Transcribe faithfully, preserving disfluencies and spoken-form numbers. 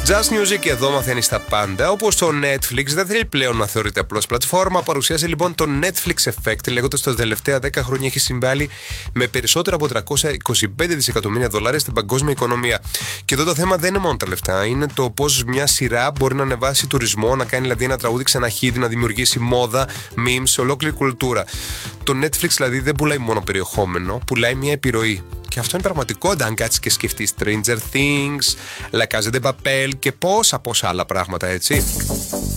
Just Music εδώ μαθαίνει τα πάντα. Όπως το Netflix δεν θέλει πλέον να θεωρείται απλώς πλατφόρμα. Παρουσιάζει λοιπόν το Netflix Effect, λέγοντας ότι τα τελευταία δέκα χρόνια έχει συμβάλει με περισσότερα από τριακόσια είκοσι πέντε δισεκατομμύρια δολάρια στην παγκόσμια οικονομία. Και εδώ το θέμα δεν είναι μόνο τα λεφτά, είναι το πώς μια σειρά μπορεί να ανεβάσει τουρισμό, να κάνει δηλαδή ένα τραγούδι ξαναχύδι, να δημιουργήσει μόδα, memes, ολόκληρη κουλτούρα. Το Netflix δηλαδή δεν πουλάει μόνο περιεχόμενο, πουλάει μια επιρροή. Και αυτό είναι πραγματικό, αν κάτσεις και σκεφτείς Stranger Things, La Casa de Papel και πόσα πόσα άλλα πράγματα, έτσι.